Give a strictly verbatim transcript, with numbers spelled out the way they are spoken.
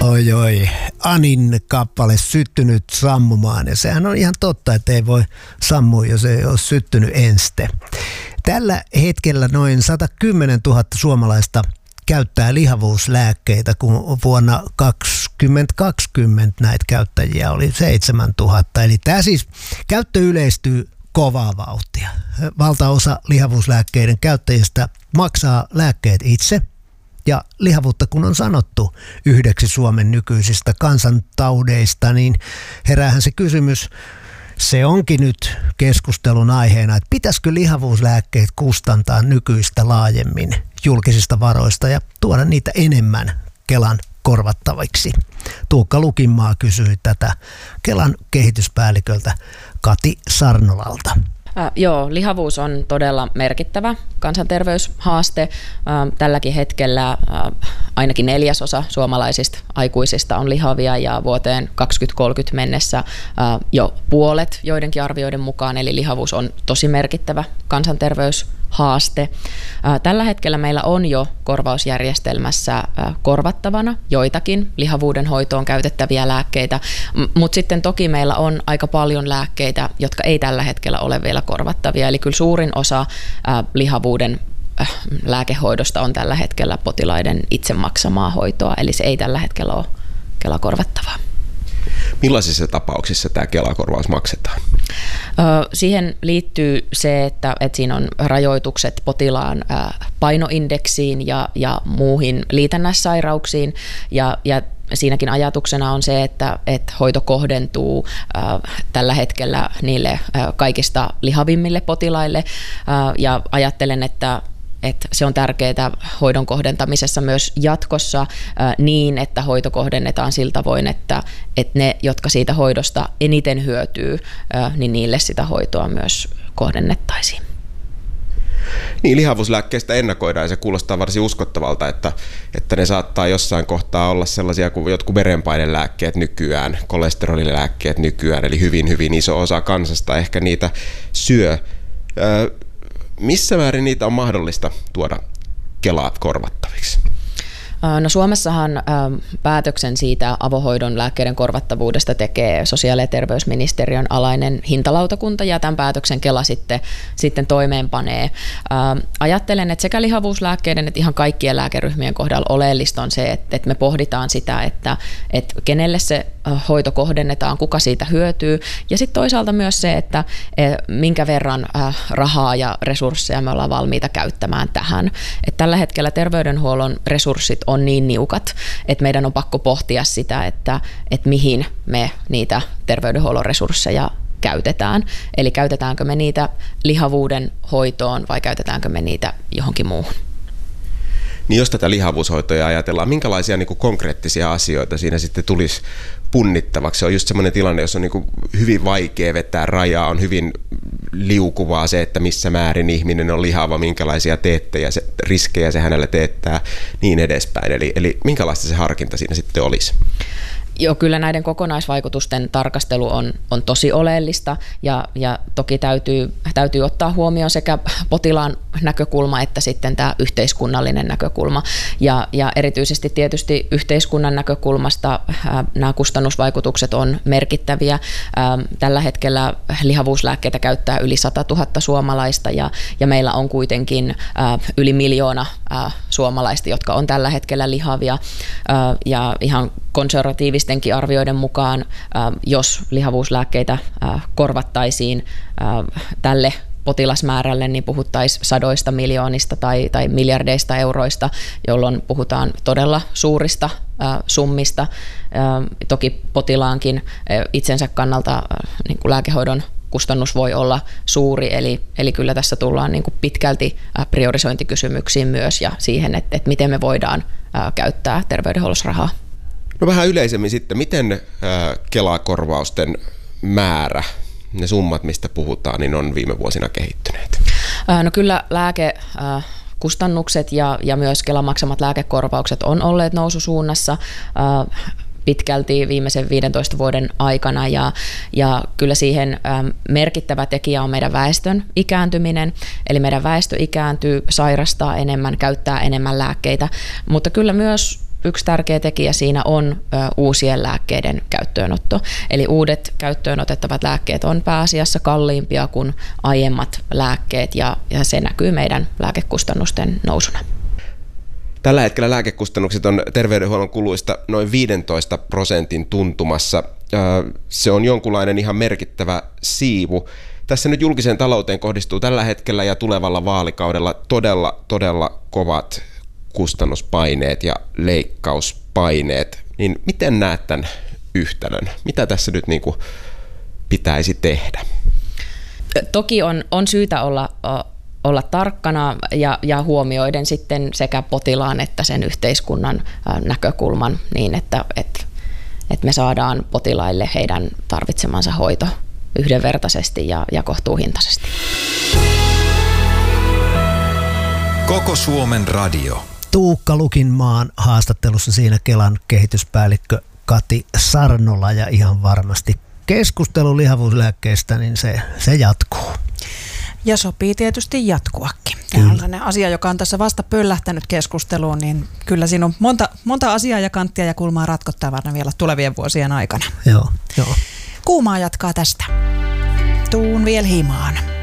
Oi oi, Anin kappale Syttynyt sammumaan, ja sehän on ihan totta, että ei voi sammua, jos ei ole syttynyt enste. Tällä hetkellä noin sata kymmenen tuhatta suomalaista käyttää lihavuuslääkkeitä, kun vuonna kaksituhattakaksikymmentä näitä käyttäjiä oli seitsemäntuhatta. Eli tämä siis käyttö yleistyy kovaa vauhtia. Valtaosa lihavuuslääkkeiden käyttäjistä maksaa lääkkeet itse. Ja lihavuutta, kun on sanottu yhdeksi Suomen nykyisistä kansantaudeista, niin heräähän se kysymys, se onkin nyt keskustelun aiheena, että pitäisikö lihavuuslääkkeet kustantaa nykyistä laajemmin julkisista varoista ja tuoda niitä enemmän Kelan korvattaviksi. Tuukka Lukinmaa kysyi tätä Kelan kehityspäälliköltä Kati Sarnolalta. Äh, joo, lihavuus on todella merkittävä kansanterveyshaaste. Äh, tälläkin hetkellä äh, ainakin neljäsosa suomalaisista aikuisista on lihavia ja vuoteen kaksituhattakolmekymmentä mennessä äh, jo puolet joidenkin arvioiden mukaan, eli lihavuus on tosi merkittävä kansanterveyshaaste. Äh, tällä hetkellä meillä on jo korvausjärjestelmässä äh, korvattavana joitakin lihavuuden hoitoon käytettäviä lääkkeitä, m- mutta sitten toki meillä on aika paljon lääkkeitä, jotka ei tällä hetkellä ole vielä korvattavia, eli kyllä suurin osa äh, lihavuuden äh, lääkehoidosta on tällä hetkellä potilaiden itse maksamaa hoitoa, eli se ei tällä hetkellä ole Kela-korvattavaa. Millaisissa tapauksissa tämä Kela-korvaus maksetaan? Ö, siihen liittyy se, että, että siinä on rajoitukset potilaan äh, painoindeksiin ja, ja muuhin liitännäissairauksiin, ja, ja siinäkin ajatuksena on se, että, että hoito kohdentuu äh, tällä hetkellä niille äh, kaikista lihavimmille potilaille, äh, ja ajattelen, että että se on tärkeää hoidon kohdentamisessa myös jatkossa äh, niin, että hoito kohdennetaan sillä tavoin, että, että ne, jotka siitä hoidosta eniten hyötyy, äh, niin niille sitä hoitoa myös kohdennettaisiin. Niin, lihavuuslääkkeistä ennakoidaan ja se kuulostaa varsin uskottavalta, että, että ne saattaa jossain kohtaa olla sellaisia kuin jotkut verenpainelääkkeet nykyään, kolesterolilääkkeet nykyään, eli hyvin hyvin iso osa kansasta ehkä niitä syö. Öö, Missä määrin niitä on mahdollista tuoda Kelaa korvattaviksi? No Suomessahan päätöksen siitä avohoidon lääkkeiden korvattavuudesta tekee sosiaali- ja terveysministeriön alainen hintalautakunta, ja tämän päätöksen Kela sitten, sitten toimeenpanee. Ajattelen, että sekä lihavuuslääkkeiden että ihan kaikkien lääkeryhmien kohdalla oleellista on se, että, että me pohditaan sitä, että, että kenelle se hoito kohdennetaan, kuka siitä hyötyy, ja sitten toisaalta myös se, että minkä verran rahaa ja resursseja me ollaan valmiita käyttämään tähän. Että tällä hetkellä terveydenhuollon resurssit on niin niukat, että meidän on pakko pohtia sitä, että, että mihin me niitä terveydenhuollon resursseja käytetään. Eli käytetäänkö me niitä lihavuuden hoitoon vai käytetäänkö me niitä johonkin muuhun. Niin jos tätä lihavuushoitoa ajatellaan, minkälaisia niin kuin konkreettisia asioita siinä sitten tulisi punnittavaksi? Se on just semmoinen tilanne, jossa on niin kuin hyvin vaikea vetää rajaa, on hyvin liukuvaa se, että missä määrin ihminen on lihava, minkälaisia teettejä, se, riskejä se hänelle teettää, niin edespäin. Eli, eli minkälaista se harkinta siinä sitten olisi? Joo, kyllä näiden kokonaisvaikutusten tarkastelu on, on tosi oleellista, ja, ja toki täytyy, täytyy ottaa huomioon sekä potilaan näkökulma että sitten tämä yhteiskunnallinen näkökulma. Ja, ja erityisesti tietysti yhteiskunnan näkökulmasta ää, nämä kustannusvaikutukset on merkittäviä. Ää, tällä hetkellä lihavuuslääkkeitä käyttää yli sata tuhatta suomalaista, ja, ja meillä on kuitenkin ää, yli miljoona ää, suomalaista, jotka on tällä hetkellä lihavia, ää, ja ihan konservatiivistenkin arvioiden mukaan, jos lihavuuslääkkeitä korvattaisiin tälle potilasmäärälle, niin puhuttaisiin sadoista miljoonista tai, tai miljardeista euroista, jolloin puhutaan todella suurista summista. Toki potilaankin itsensä kannalta niin kuin lääkehoidon kustannus voi olla suuri, eli, eli kyllä tässä tullaan niin kuin pitkälti priorisointikysymyksiin myös ja siihen, että, että miten me voidaan käyttää terveydenhuollossa rahaa. No vähän yleisemmin sitten, miten Kela-korvausten määrä, ne summat, mistä puhutaan, niin on viime vuosina kehittyneet? No kyllä lääkekustannukset ja, ja myös Kelan maksamat lääkekorvaukset on olleet noususuunnassa pitkälti viimeisen viidentoista vuoden aikana, ja, ja kyllä siihen merkittävä tekijä on meidän väestön ikääntyminen, eli meidän väestö ikääntyy, sairastaa enemmän, käyttää enemmän lääkkeitä, mutta kyllä myös yksi tärkeä tekijä siinä on ö, uusien lääkkeiden käyttöönotto. Eli uudet käyttöön otettavat lääkkeet on pääasiassa kalliimpia kuin aiemmat lääkkeet ja, ja se näkyy meidän lääkekustannusten nousuna. Tällä hetkellä lääkekustannukset on terveydenhuollon kuluista noin viisitoista prosentin tuntumassa. Se on jonkunlainen ihan merkittävä siivu. Tässä nyt julkiseen talouteen kohdistuu tällä hetkellä ja tulevalla vaalikaudella todella, todella kovat kustannuspaineet ja leikkauspaineet. Niin miten näet tämän yhtälön? Mitä tässä nyt niin kuin pitäisi tehdä? Toki on, on syytä olla... olla tarkkana ja, ja huomioiden sitten sekä potilaan että sen yhteiskunnan näkökulman niin, että, että, että me saadaan potilaille heidän tarvitsemansa hoito yhdenvertaisesti ja, ja kohtuuhintaisesti. Koko Suomen radio. Tuukka Lukinmaan haastattelussa siinä Kelan kehityspäällikkö Kati Sarnola ja ihan varmasti keskustelu lihavuuslääkkeistä, niin se, se jatkuu. Ja sopii tietysti jatkuakin. Tämä on sellainen asia, joka on tässä vasta pöllähtänyt keskusteluun, niin kyllä siinä on monta, monta asiaa ja kanttia ja kulmaa ratkottavana vielä tulevien vuosien aikana. Joo, joo. Kuumaa jatkaa tästä. Tuun vielä himaan.